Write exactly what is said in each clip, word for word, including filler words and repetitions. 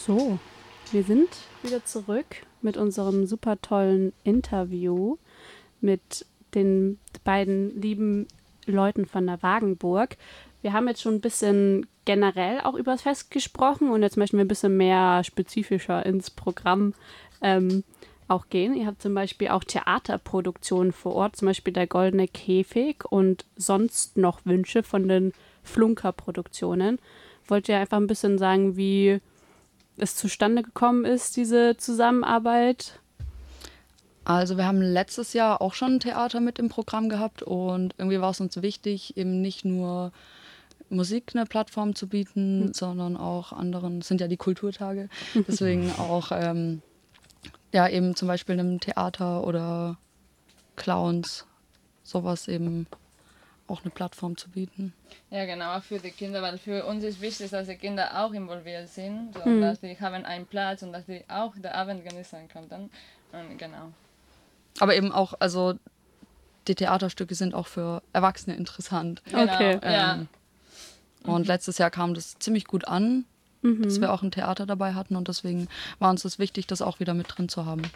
So, wir sind wieder zurück mit unserem super tollen Interview mit den beiden lieben Leuten von der Wagenburg. Wir haben jetzt schon ein bisschen generell auch über das Fest gesprochen und jetzt möchten wir ein bisschen mehr spezifischer ins Programm ähm, auch gehen. Ihr habt zum Beispiel auch Theaterproduktionen vor Ort, zum Beispiel der Goldene Käfig und sonst noch Wünsche von den Flunker-Produktionen. Wollt ihr einfach ein bisschen sagen, wie es zustande gekommen ist, diese Zusammenarbeit? Also wir haben letztes Jahr auch schon ein Theater mit im Programm gehabt und irgendwie war es uns wichtig, eben nicht nur Musik eine Plattform zu bieten, mhm. sondern auch anderen, es sind ja die Kulturtage, deswegen auch ähm, ja eben zum Beispiel einem Theater oder Clowns, sowas eben auch eine Plattform zu bieten. Ja, genau, auch für die Kinder, weil für uns ist wichtig, dass die Kinder auch involviert sind, so, Mhm. dass die haben einen Platz und dass die auch den Abend genießen können. Und genau. Aber eben auch, also die Theaterstücke sind auch für Erwachsene interessant. Genau, Okay. ja. Ähm, und letztes Jahr kam das ziemlich gut an, Mhm. dass wir auch ein Theater dabei hatten und deswegen war uns das wichtig, das auch wieder mit drin zu haben.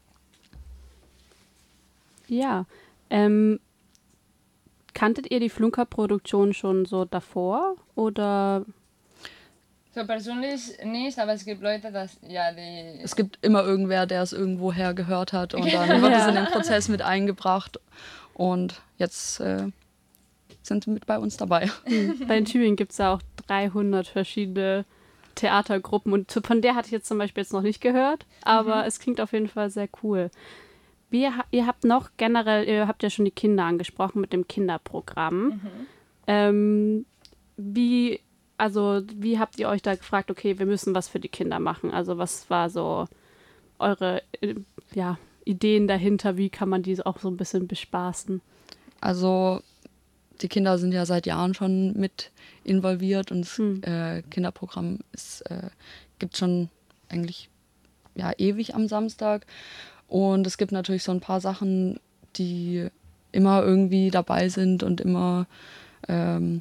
Ja, ähm, kanntet ihr die Flunker-Produktion schon so davor oder? So persönlich nicht, aber es gibt Leute, dass, ja, die... Es gibt immer irgendwer, der es irgendwoher gehört hat und dann wird Ja. es in den Prozess mit eingebracht und jetzt äh, sind sie mit bei uns dabei. Mhm. Bei in Tübingen gibt es ja auch dreihundert verschiedene Theatergruppen und von der hatte ich jetzt zum Beispiel jetzt noch nicht gehört, aber mhm. es klingt auf jeden Fall sehr cool. Wie, ihr habt noch generell, ihr habt ja schon die Kinder angesprochen mit dem Kinderprogramm. Mhm. Ähm, wie, also wie habt ihr euch da gefragt, okay, wir müssen was für die Kinder machen? Also was war so eure äh, ja, Ideen dahinter? Wie kann man die auch so ein bisschen bespaßen? Also die Kinder sind ja seit Jahren schon mit involviert und das Hm. äh, Kinderprogramm ist, äh, gibt schon eigentlich ja, ewig am Samstag. Und es gibt natürlich so ein paar Sachen, die immer irgendwie dabei sind und immer ähm,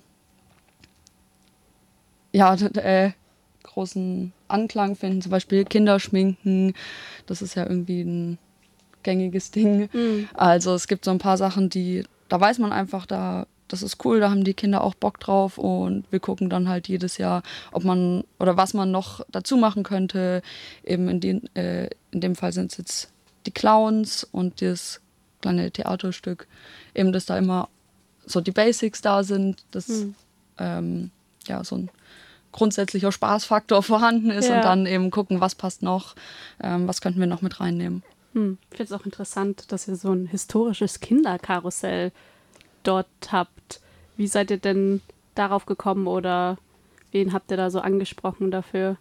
ja, äh, großen Anklang finden. Zum Beispiel Kinderschminken, das ist ja irgendwie ein gängiges Ding. Mhm. Also es gibt so ein paar Sachen, die, da weiß man einfach, da das ist cool, da haben die Kinder auch Bock drauf und wir gucken dann halt jedes Jahr, ob man oder was man noch dazu machen könnte. Eben in, den, äh, in dem Fall sind es jetzt die Clowns und das kleine Theaterstück, eben dass da immer so die Basics da sind, dass Mhm. ähm, ja so ein grundsätzlicher Spaßfaktor vorhanden ist Ja. und dann eben gucken, was passt noch, ähm, was könnten wir noch mit reinnehmen. Hm. Ich finde es auch interessant, dass ihr so ein historisches Kinderkarussell dort habt. Wie seid ihr denn darauf gekommen oder wen habt ihr da so angesprochen dafür?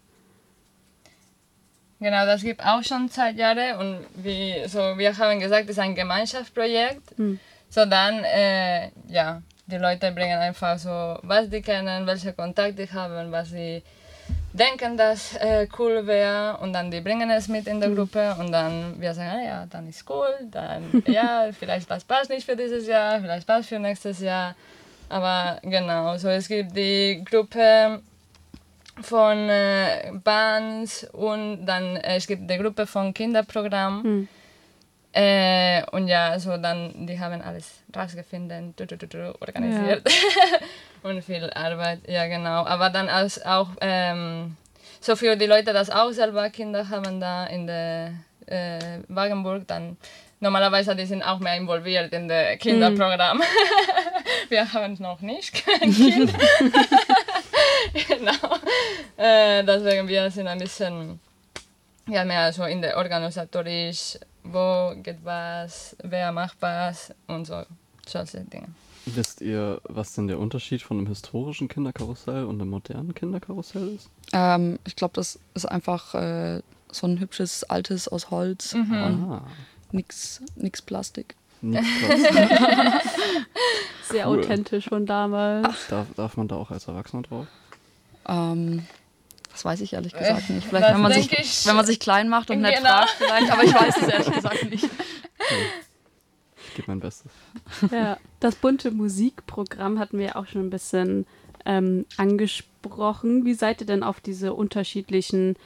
Genau, das gibt auch schon seit Jahren und wie, so, wir haben gesagt, es ist ein Gemeinschaftsprojekt. Hm. So dann, äh, ja, die Leute bringen einfach so, was die kennen, welche Kontakte die haben, was sie denken, dass äh, cool wäre und dann die bringen es mit in der Gruppe und dann wir sagen, ah, ja, dann ist cool, dann ja, vielleicht das passt nicht für dieses Jahr, vielleicht passt für nächstes Jahr, aber genau, so es gibt die Gruppe von äh, Bands und dann äh, es gibt die Gruppe von Kinderprogramm. Hm. Äh, und ja, so dann, die haben alles rausgefunden, tu, tu, tu, tu, organisiert ja. und viel Arbeit, ja genau. Aber dann als auch ähm, so für die Leute, die auch selber Kinder haben da in der äh, Wagenburg, dann normalerweise die sind auch mehr involviert in das Kinderprogramm. Mm. Wir haben noch nicht kein Kind. Genau. Äh, deswegen wir sind ein bisschen ja, mehr so in der organisatorisch, wo geht was, wer macht was und so, solche Dinge. Wisst ihr, was denn der Unterschied von einem historischen Kinderkarussell und einem modernen Kinderkarussell ist? Ähm, ich glaube, das ist einfach äh, so ein hübsches, altes aus Holz Mhm. und Ah, nix, nix Plastik. nicht Plastik. Sehr Cool. authentisch von damals. Darf, darf man da auch als Erwachsener drauf? Ähm, das weiß ich ehrlich gesagt nicht. Vielleicht, Das wenn man, sich, denk ich- wenn man sich klein macht und nett Genau. fragt, vielleicht, aber ich weiß es ehrlich gesagt nicht. Ich gebe mein Bestes. Ja, das bunte Musikprogramm hatten wir auch schon ein bisschen ähm, angesprochen. Wie seid ihr denn auf diese unterschiedlichen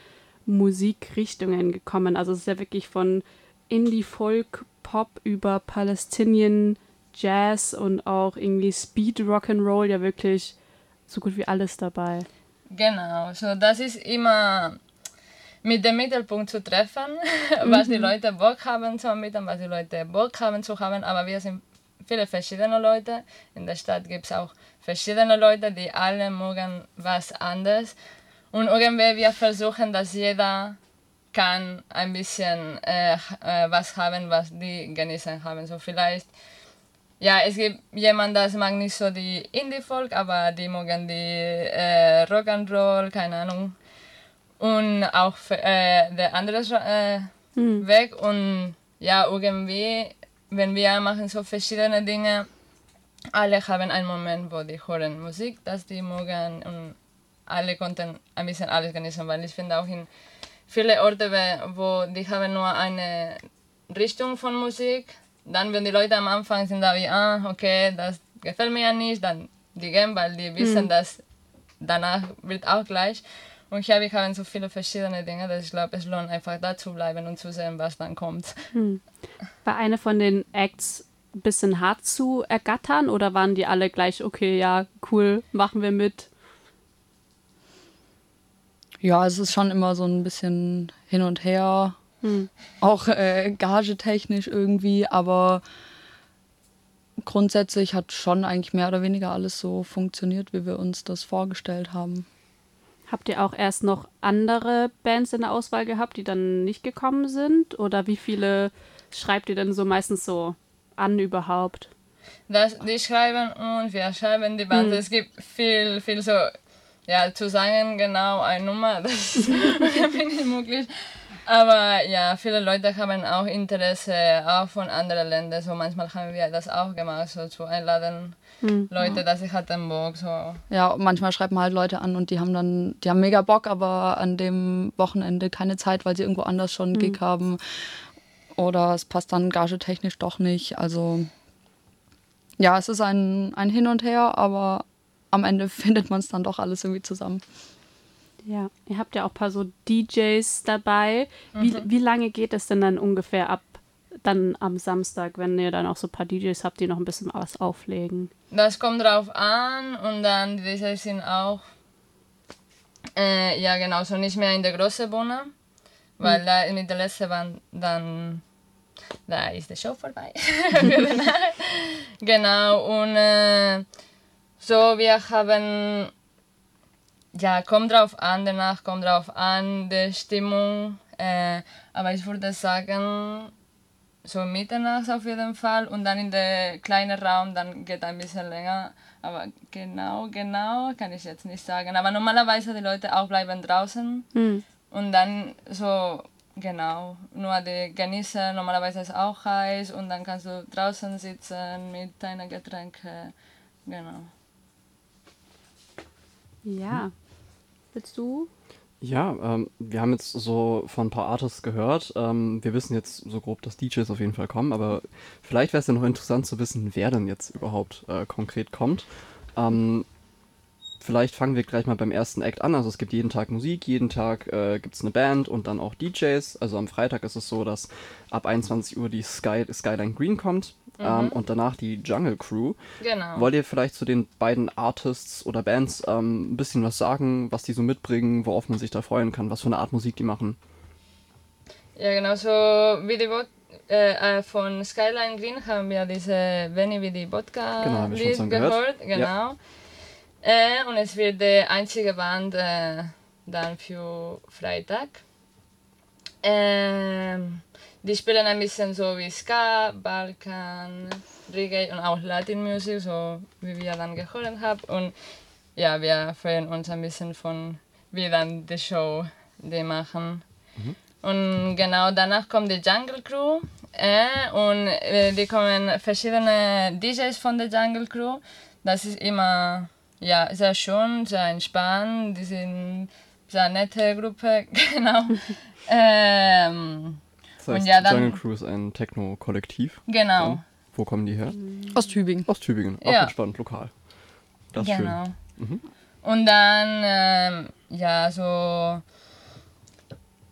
Musikrichtungen gekommen? Also es ist ja wirklich von Indie, Folk, Pop über Palestinian, Jazz und auch irgendwie Speed, Rock'n'Roll, ja wirklich so gut wie alles dabei. Genau, so das ist immer mit dem Mittelpunkt zu treffen, was die Leute Bock haben zu ermitteln, was die Leute Bock haben zu haben, aber wir sind viele verschiedene Leute. In der Stadt gibt es auch verschiedene Leute, die alle mögen was anderes. Und irgendwie wir versuchen, dass jeder kann ein bisschen äh, äh, was haben, was die genießen haben. So vielleicht, ja, es gibt jemanden, das mag nicht so die Indie-Folk, aber die mögen die äh, Rock'n'Roll, keine Ahnung. Und auch äh, der andere äh, mhm. Weg. Und ja, irgendwie, wenn wir machen so verschiedene Dinge, alle haben einen Moment, wo die hören Musik, dass die mögen und alle konnten ein bisschen alles genießen, weil ich finde auch in viele Orte, wo die haben nur eine Richtung von Musik, dann wenn die Leute am Anfang sind da wie, ah, okay, das gefällt mir ja nicht, dann die gehen, weil die wissen, mhm. dass danach wird auch gleich. Und hier wir haben so viele verschiedene Dinge, dass ich glaube, es lohnt einfach da zu bleiben und zu sehen, was dann kommt. Hm. War eine von den Acts ein bisschen hart zu ergattern oder waren die alle gleich, okay, ja, cool, machen wir mit? Ja, es ist schon immer so ein bisschen hin und her, hm. auch äh, gagetechnisch irgendwie, aber grundsätzlich hat schon eigentlich mehr oder weniger alles so funktioniert, wie wir uns das vorgestellt haben. Habt ihr auch erst noch andere Bands in der Auswahl gehabt, die dann nicht gekommen sind? Oder wie viele schreibt ihr denn so meistens so an überhaupt? Das, die schreiben und wir schreiben die Bands. Hm. Es gibt viel, viel so, ja, zu sagen genau eine Nummer, das ist nicht möglich. Aber ja, viele Leute haben auch Interesse, auch von anderen Ländern. So manchmal haben wir das auch gemacht, so zu einladen. Hm. Leute, dass ich halt den Bock so. Ja, und manchmal schreiben halt Leute an und die haben dann, die haben mega Bock, aber an dem Wochenende keine Zeit, weil sie irgendwo anders schon einen hm. Gig haben. Oder es passt dann gagetechnisch doch nicht. Also ja, es ist ein, ein Hin und Her, aber am Ende findet man es dann doch alles irgendwie zusammen. Ja, ihr habt ja auch ein paar so D Js dabei. Wie, mhm. wie lange geht es denn dann ungefähr ab, dann am Samstag, wenn ihr dann auch so ein paar D Js habt, die noch ein bisschen was auflegen? Das kommt drauf an und dann die D Js sind auch, äh, ja genau, so nicht mehr in der großen Bühne, weil mhm. da mit der letzten Band dann, da ist die Show vorbei. Genau, und äh, so wir haben... Ja, kommt drauf an, danach kommt drauf an, die Stimmung. Äh, aber ich würde sagen, so Mitternacht auf jeden Fall. Und dann in der kleinen Raum, dann geht ein bisschen länger. Aber genau, genau kann ich jetzt nicht sagen. Aber normalerweise die Leute auch bleiben draußen. Mhm. Und dann so, genau, nur die genießen. Normalerweise ist es auch heiß. Und dann kannst du draußen sitzen mit deinen Getränken. Genau. Ja. Willst du? Ja, ähm, wir haben jetzt so von ein paar Artists gehört. Ähm, wir wissen jetzt so grob, dass D Js auf jeden Fall kommen, aber vielleicht wäre es ja noch interessant zu wissen, wer denn jetzt überhaupt äh, konkret kommt. Ähm, vielleicht fangen wir gleich mal beim ersten Act an. Also es gibt jeden Tag Musik, jeden Tag äh, gibt es eine Band und dann auch D Js. Also am Freitag ist es so, dass ab einundzwanzig Uhr die Sky, Skyline Green kommt. Mhm. Ähm, und danach die Jungle Crew. Genau. Wollt ihr vielleicht zu den beiden Artists oder Bands ähm, ein bisschen was sagen, was die so mitbringen, worauf man sich da freuen kann, was für eine Art Musik die machen? Ja, genau, so wie die Bot äh, von Skyline Green haben wir diese Benny wie die Vodka genau, Lied schon gehört. gehört. Genau. Ja. Äh, und es wird die einzige Band äh, dann für Freitag. Ähm, Die spielen ein bisschen so wie Ska, Balkan, Reggae und auch Latin Music, so wie wir dann gehört haben. Und ja, wir freuen uns ein bisschen von, wie dann die Show die machen. Mhm. Und genau danach kommt die Jungle Crew. Äh, und äh, die kommen verschiedene D Js von der Jungle Crew. Das ist immer ja, sehr schön, sehr entspannt. Die sind eine sehr nette Gruppe, genau. ähm, Das heißt, und ja, dann, Jungle Crew ist ein Techno-Kollektiv. Genau. Dann, wo kommen die her? Aus Tübingen. Aus Tübingen, auch ja. entspannt, lokal. Das ist genau. schön. Mhm. Und dann, ähm, ja, so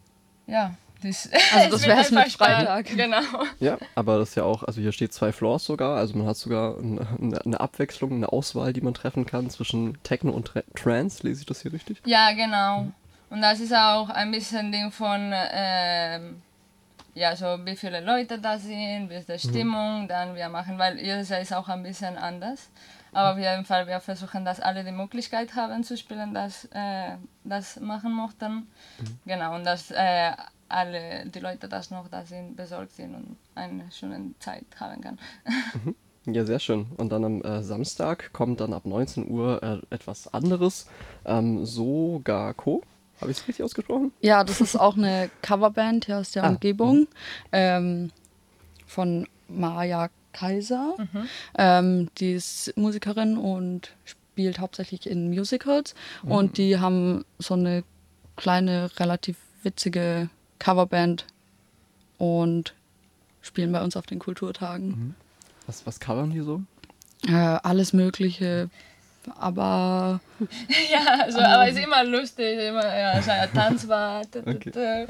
ja, das, Also das es wäre wird es mit einfach Spaß. Freitag. Genau. Ja, aber das ist ja auch, also hier steht zwei Floors sogar, also man hat sogar eine, eine Abwechslung, eine Auswahl, die man treffen kann zwischen Techno und Tra- Trance, lese ich das hier richtig? Ja, genau. Und das ist auch ein bisschen Ding von, ähm, ja, so wie viele Leute da sind, wie ist die Stimmung, dann wir machen, weil jedes Jahr ist auch ein bisschen anders. Aber auf jeden Fall, wir versuchen, dass alle die Möglichkeit haben zu spielen, dass äh, das machen möchten. Mhm. Genau, und dass äh, alle die Leute, das noch da sind, besorgt sind und eine schöne Zeit haben können. Mhm. Ja, sehr schön. Und dann am äh, Samstag kommt dann ab neunzehn Uhr äh, etwas anderes. Ähm, Sogako. Habe ich es richtig ausgesprochen? Ja, das ist auch eine Coverband hier aus der Ah, Umgebung ähm, von Maja Kaiser. Mhm. Ähm, die ist Musikerin und spielt hauptsächlich in Musicals. Mhm. Und die haben so eine kleine, relativ witzige Coverband und spielen bei uns auf den Kulturtagen. Mhm. Was, was covern die so? Äh, alles Mögliche, aber Ja, also, aber es ist immer lustig, immer ja, so ein Tanzbad. Okay.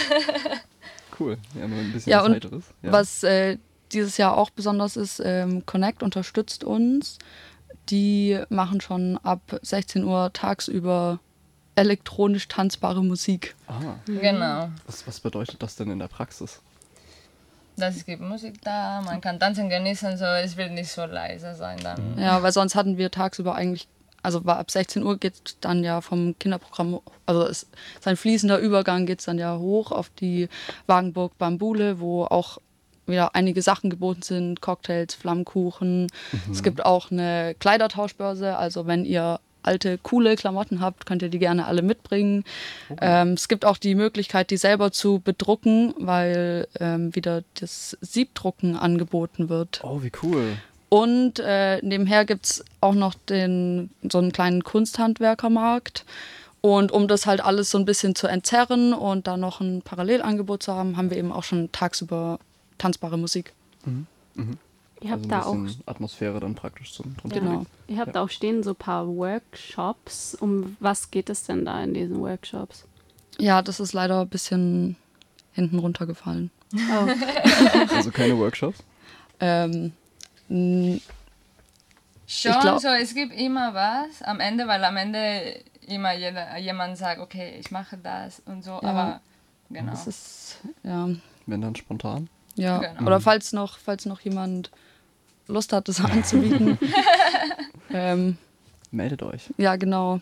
Cool, ja, mal ein bisschen ja, was und Heiteres. Ja. was äh, dieses Jahr auch besonders ist, ähm, Connect unterstützt uns. Die machen schon ab sechzehn Uhr tagsüber elektronisch tanzbare Musik. Ah, Genau. was, was bedeutet das denn in der Praxis? Dass es gibt Musik da, man kann tanzen genießen, so es wird nicht so leise sein dann. Ja, weil sonst hatten wir tagsüber eigentlich, also war ab sechzehn Uhr geht dann ja vom Kinderprogramm, also es ist ein fließender Übergang, geht es dann ja hoch auf die Wagenburg Bambule, wo auch wieder einige Sachen geboten sind, Cocktails, Flammkuchen. Mhm. Es gibt auch eine Kleidertauschbörse, also wenn ihr alte, coole Klamotten habt, könnt ihr die gerne alle mitbringen. Oh. Ähm, es gibt auch die Möglichkeit, die selber zu bedrucken, weil ähm, wieder das Siebdrucken angeboten wird. Oh, wie cool. Und äh, nebenher gibt es auch noch den, so einen kleinen Kunsthandwerkermarkt. Und um das halt alles so ein bisschen zu entzerren und da noch ein Parallelangebot zu haben, haben wir eben auch schon tagsüber tanzbare Musik. Mhm. Mhm. Ihr habt also ein da bisschen auch Atmosphäre dann praktisch zum drunter Genau. legen. Ihr habt Ja. auch stehen so ein paar Workshops. Um was geht es denn da in diesen Workshops? Ja, das ist leider ein bisschen hinten runtergefallen. Oh. Also keine Workshops? Ähm, n- Schon, Ich glaub- so es gibt immer was am Ende, weil am Ende immer jeder, jemand sagt, okay, ich mache das und so, Ja. aber genau. das ist, ja, Wenn dann spontan? ja. Genau. Oder falls noch, falls noch jemand Lust hat, das anzubieten. ähm, Meldet euch. ja, genau.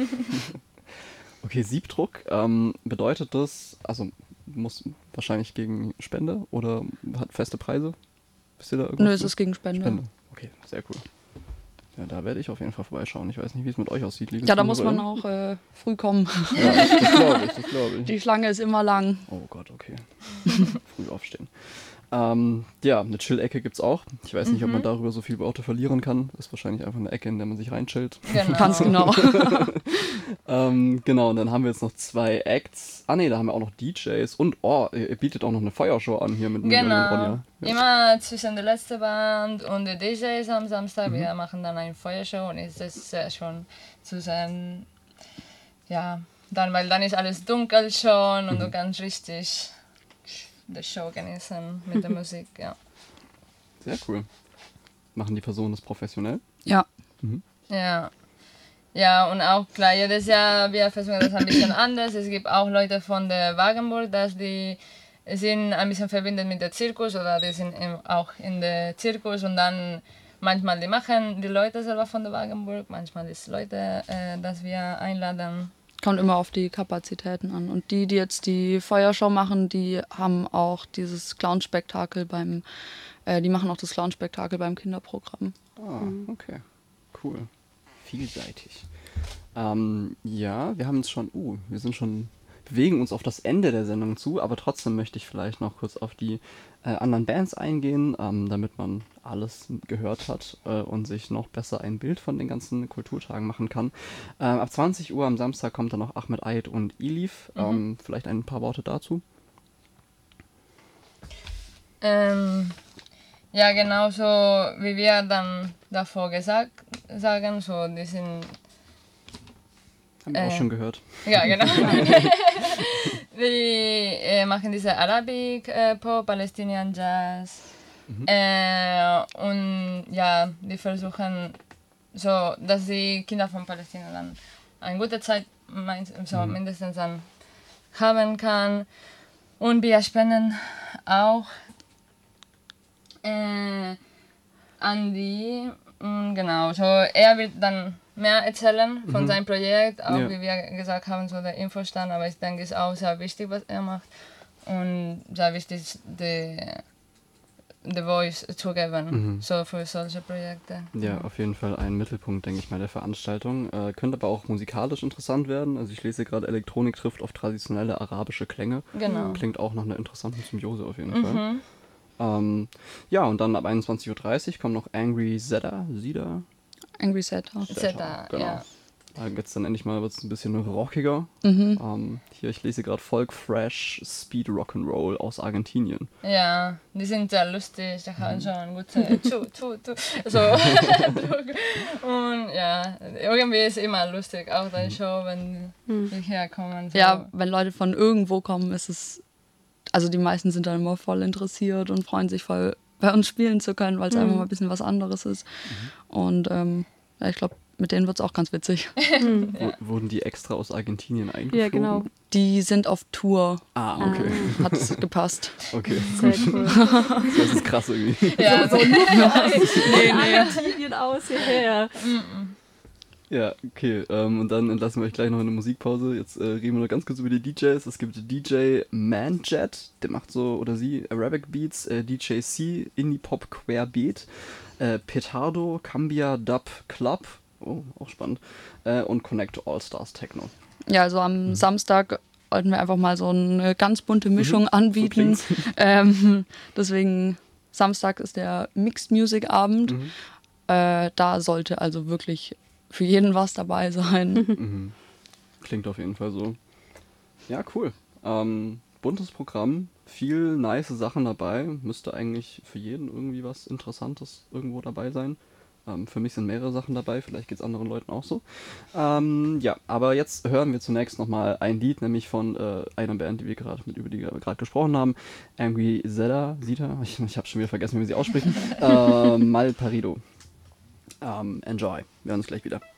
Okay, Siebdruck, ähm, bedeutet das, also muss wahrscheinlich gegen Spende oder hat feste Preise? Wisst ihr da irgendwas? Nö, es ist gegen Spende. Spende. Okay, sehr cool. Ja, da werde ich auf jeden Fall vorbeischauen. Ich weiß nicht, wie es mit euch aussieht. Liebe Ja, da muss man Zuhörer. auch äh, früh kommen. Ja, das glaube ich, das glaube ich. Die Schlange ist immer lang. Oh Gott, okay. Früh aufstehen. Ähm, ja, eine Chill-Ecke gibt's auch. Ich weiß nicht, ob man darüber so viele Worte verlieren kann. Ist wahrscheinlich einfach eine Ecke, in der man sich reinchillt. Genau. Ganz genau. Ähm, genau, und dann haben wir jetzt noch zwei Acts. Ah ne, da haben wir auch noch D Js und oh, ihr bietet auch noch eine Feuershow an hier mit Miguel und Genau. Ronja. Ja. Immer zwischen der letzten Band und der D Js am Samstag. Wir machen dann eine Feuershow und es ist sehr schön zu sehen. Ja, dann, weil dann ist alles dunkel schon und du kannst richtig die Show genießen mit der Musik, ja. Sehr cool. Machen die Personen das professionell? Ja. Ja. Ja, und auch klar, jedes Jahr, wir versuchen das ein bisschen anders. Es gibt auch Leute von der Wagenburg, dass die sind ein bisschen verbindet mit der Zirkus oder die sind im- auch in der Zirkus und dann manchmal die machen die Leute selber von der Wagenburg, manchmal ist Leute, äh, dass wir einladen. Kommt immer auf die Kapazitäten an. Und die, die jetzt die Feuershow machen, die haben auch dieses Clownspektakel beim, äh, die machen auch das Clownspektakel beim Kinderprogramm. Ah, okay. Cool. Vielseitig. Ähm, ja, wir haben jetzt schon, uh, wir sind schon, bewegen uns auf das Ende der Sendung zu, aber trotzdem möchte ich vielleicht noch kurz auf die äh, anderen Bands eingehen, ähm, damit man alles gehört hat äh, und sich noch besser ein Bild von den ganzen Kulturtagen machen kann. Ähm, ab zwanzig Uhr am Samstag kommt dann noch Ahmed Eid und Elif. Ähm, vielleicht ein paar Worte dazu. Ähm, ja, genauso wie wir dann davor gesagt sagen, so die sind Haben wir auch Äh. schon gehört. Ja, genau. wir äh, machen diese Arabic, äh, Pop, Palästinien Jazz. Mhm. Äh, und ja, wir versuchen so, dass die Kinder von Palästina dann eine gute Zeit so mhm. mindestens dann haben kann. Und wir spenden auch äh, an die, mh, genau, so er wird dann mehr erzählen von mhm. seinem Projekt, auch ja. wie wir gesagt haben, so der Infostand, aber ich denke, es ist auch sehr wichtig, was er macht und sehr wichtig, die, die Voice zu geben, mhm. so für solche Projekte. Ja, auf jeden Fall ein Mittelpunkt, denke ich mal, der Veranstaltung. Äh, könnte aber auch musikalisch interessant werden. Also ich lese gerade, Elektronik trifft auf traditionelle arabische Klänge. Genau. Klingt auch nach einer interessanten Symbiose auf jeden mhm. Fall. Ähm, ja, und dann ab einundzwanzig Uhr dreißig kommt noch Angry Zeta, Zeta. Angry Zeta. Zeta, genau. Ja. Da geht's dann endlich mal, wird's ein bisschen rockiger. Mhm. Ähm, hier, ich lese gerade Folk Fresh Speed Rock'n'Roll aus Argentinien. Ja, die sind sehr lustig, die haben schon gute tu, tu, tu, so. Und ja, irgendwie ist es immer lustig, auch deine Show, wenn mhm. die herkommen. So. Ja, wenn Leute von irgendwo kommen, ist es, also die meisten sind dann immer voll interessiert und freuen sich voll, bei uns spielen zu können, weil es mhm. einfach mal ein bisschen was anderes ist. Mhm. Und ähm, ja, ich glaube, mit denen wird es auch ganz witzig. Mhm. Ja. Wurden die extra aus Argentinien eingeflogen? Ja, genau. Die sind auf Tour. Ah, okay. Ah. Hat es gepasst. Okay, sehr gut. cool. Das ist krass irgendwie. Ja, so, so nur für euch. Nee, nee. Argentinien aus hierher. Ja, okay. Ähm, und dann entlassen wir euch gleich noch in eine Musikpause. Jetzt äh, reden wir noch ganz kurz über die D Js. Es gibt D J Manjet, der macht so, oder sie, Arabic Beats, äh, D J C, Indie Pop Querbeat, äh, Petardo, Cambia Dub Club, oh, auch spannend, äh, und Connect All Stars Techno. Ja, also am mhm. Samstag wollten wir einfach mal so eine ganz bunte Mischung mhm. anbieten. So ähm, deswegen, Samstag ist der Mixed Music Abend. Mhm. Äh, da sollte also wirklich für jeden was dabei sein. Mhm. Klingt auf jeden Fall so. Ja, cool. Ähm, buntes Programm, viel nice Sachen dabei. Müsste eigentlich für jeden irgendwie was Interessantes irgendwo dabei sein. Ähm, für mich sind mehrere Sachen dabei, vielleicht geht es anderen Leuten auch so. Ähm, ja, aber jetzt hören wir zunächst nochmal ein Lied, nämlich von äh, einer Band, die wir gerade mit über die wir gerade gesprochen haben. Angry Zeta, Zeta, ich, ich habe schon wieder vergessen, wie wir sie aussprechen. äh, Malparido. Um, enjoy. Wir hören uns gleich wieder.